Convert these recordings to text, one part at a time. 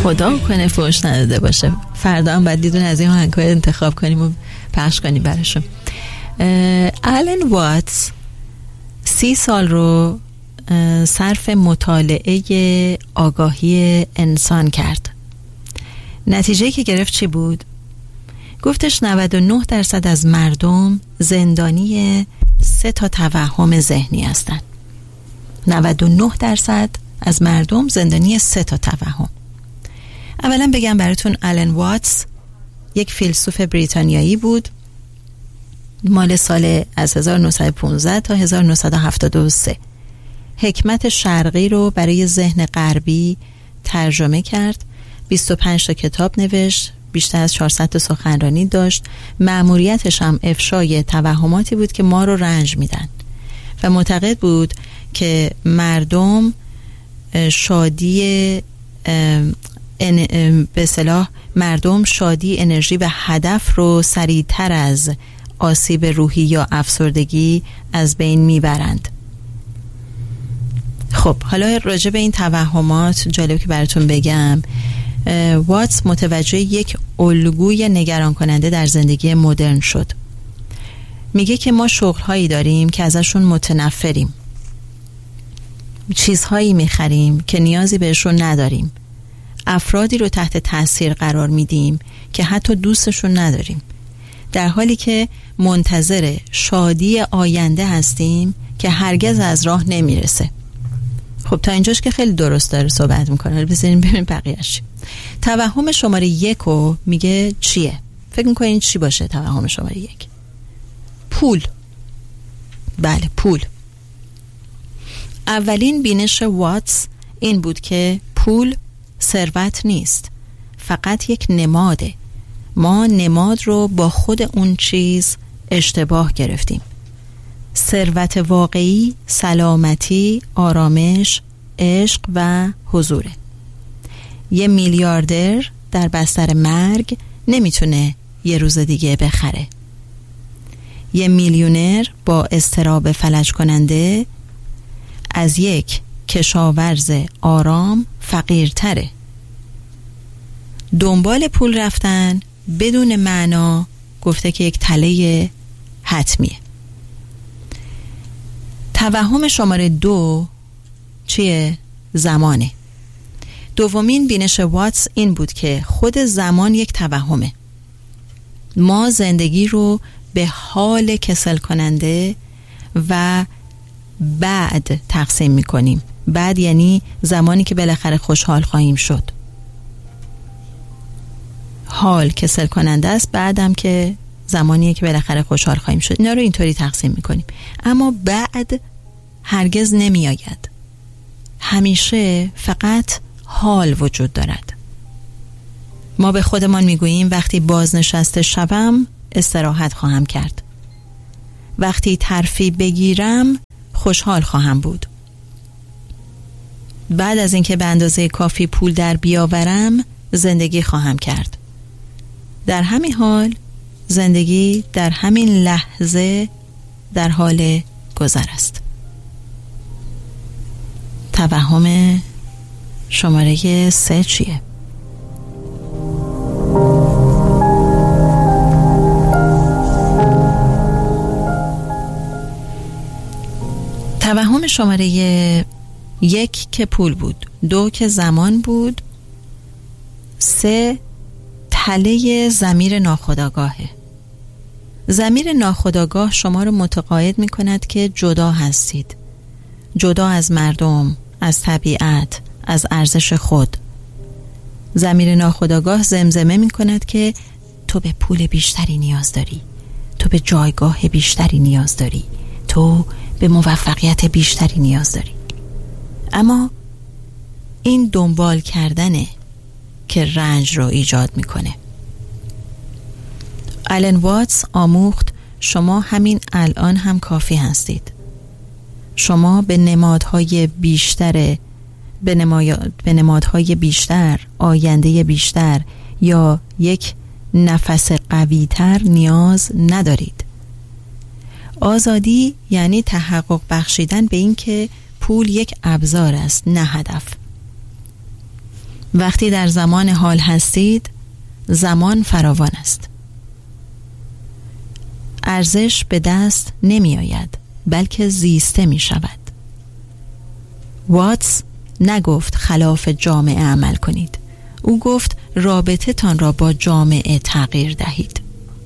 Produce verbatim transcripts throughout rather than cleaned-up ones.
خدا کنه فوش نداده باشه. فردا هم باید دیدون از این آهنگ‌ها انتخاب کنیم و پخش کنیم براشون. آلن واتس سی سال رو صرف مطالعه آگاهی انسان کرد. نتیجه که گرفت چی بود؟ گفتش نود و نه درصد از مردم زندانی سه تا توهم ذهنی هستن. نود و نه درصد از مردم زندانی سه تا توهم. اولا بگم براتون آلن واتس یک فیلسوف بریتانیایی بود، مال سال از هزار و نهصد و پانزده تا هزار و نهصد و هفتاد و سه. حکمت شرقی رو برای ذهن غربی ترجمه کرد. بیست و پنج تا کتاب نوشت، بیشتر از چهارصد تا سخنرانی داشت. مأموریتش هم افشای توهماتی بود که ما رو رنج میدن و معتقد بود که مردم شادی به اصطلاح مردم شادی، انرژی و هدف رو سریعتر از آسیب روحی یا افسردگی از بین میبرند. خب حالا راجع به این توهمات جالب که براتون بگم، واتس متوجه یک الگوی نگران کننده در زندگی مدرن شد. میگه که ما شغل‌هایی داریم که ازشون متنفریم، چیزهایی میخریم که نیازی بهشون نداریم، افرادی رو تحت تاثیر قرار میدیم که حتی دوستشون نداریم، در حالی که منتظر شادی آینده هستیم که هرگز از راه نمیرسه. خب تا اینجاش که خیلی درست داره صحبت میکنه. بذاریم ببینیم بقیه‌اش. توهم شماره یک رو میگه چیه؟ فکر میکنین چی باشه توهم شماره یک؟ پول. بله، پول. اولین بینش واتس این بود که پول ثروت نیست، فقط یک نماده. ما نماد رو با خود اون چیز اشتباه گرفتیم. ثروت واقعی سلامتی، آرامش، عشق و حضوره. یه میلیاردر در بستر مرگ نمیتونه یه روز دیگه بخره. یه میلیونر با اضطراب فلج کننده از یک کشاورز آرام فقیرتره. دنبال پول رفتن بدون معنا گفته که یک تله حتمیه. توهم شماره دو چیه؟ زمانه. دومین بینش واتس این بود که خود زمان یک توهمه. ما زندگی رو به حال کسل کننده و بعد تقسیم میکنیم. بعد یعنی زمانی که بالاخره خوشحال خواهیم شد. حال کسل کننده است، بعدم که زمانیه که بالاخره خوشحال خواهیم شد. اینا رو اینطوری تقسیم میکنیم. اما بعد هرگز نمی آید. همیشه فقط حال وجود دارد. ما به خودمان میگوییم وقتی بازنشسته شوم استراحت خواهم کرد. وقتی ترفیع بگیرم خوشحال خواهم بود. بعد از اینکه به اندازه کافی پول در بیاورم زندگی خواهم کرد. در همین حال زندگی در همین لحظه در حال گذر است. توهم شماره سه چیه؟ توهم شماره یک که پول بود، دو که زمان بود، سه تله ضمیر ناخودآگاهه. ضمیر ناخودآگاه شما رو متقاعد می کند که جدا هستید، جدا از مردم، از طبیعت، از ارزش خود. ضمیر ناخودآگاه زمزمه می کند که تو به پول بیشتری نیاز داری، تو به جایگاه بیشتری نیاز داری، تو به موفقیت بیشتری نیاز داری. اما این دنبال کردنه که رنج رو ایجاد میکنه. آلن واتس آموخت شما همین الان هم کافی هستید. شما به نمادهای بیشتر به, نمای... به نمادهای بیشتر، آینده بیشتر یا یک نفس قوی‌تر نیاز ندارید. آزادی یعنی تحقق بخشیدن به این که پول یک ابزار است، نه هدف. وقتی در زمان حال هستید، زمان فراوان است. ارزش به دست نمی آید، بلکه زیسته می شود. واتس نگفت خلاف جامعه عمل کنید. او گفت رابطه تان را با جامعه تغییر دهید.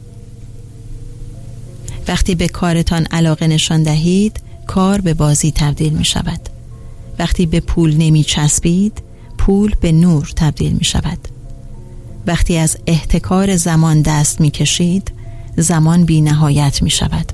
وقتی به کارتان علاقه نشان دهید، کار به بازی تبدیل می شود. وقتی به پول نمی چسبید، پول به نور تبدیل می شود. وقتی از احتکار زمان دست می کشید، زمان بی نهایت می شود.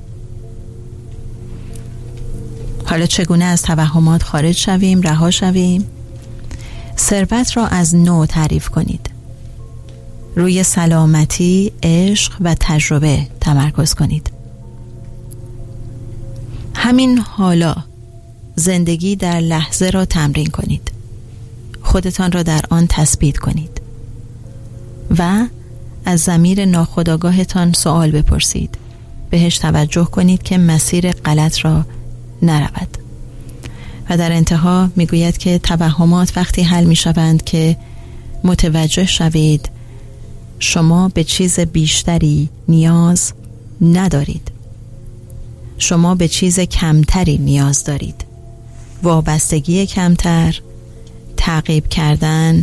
حالا چگونه از توهمات خارج شویم، رها شویم؟ ثروت را از نو تعریف کنید. روی سلامتی، عشق و تجربه تمرکز کنید. همین حالا زندگی در لحظه را تمرین کنید. خودتان را در آن تثبیت کنید و از ضمیر ناخودآگاهتان سوال بپرسید. بهش توجه کنید که مسیر غلط را نرود. و در انتها میگوید که توهمات وقتی حل میشوند که متوجه شوید شما به چیز بیشتری نیاز ندارید. شما به چیز کمتری نیاز دارید. وابستگی کمتر، تعقیب کردن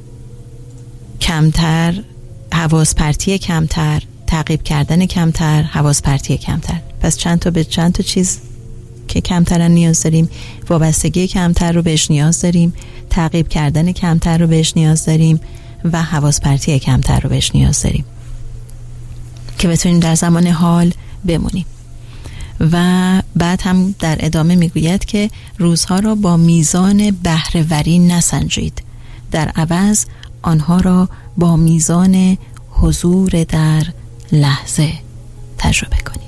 کمتر، حواس پرتی کمتر، تعقیب کردن کمتر، حواس پرتی کمتر. پس چند تا به چند تا چیز که کمتر نیاز داریم. وابستگی کمتر رو بهش نیاز داریم، تعقیب کردن کمتر رو بهش نیاز داریم و حواس پرتی کمتر رو بهش نیاز داریم که بتونیم در زمان حال بمونیم. و بعد هم در ادامه میگوید که روزها را با میزان بهره‌وری نسنجید، در عوض آنها را با میزان حضور در لحظه تجربه کنید.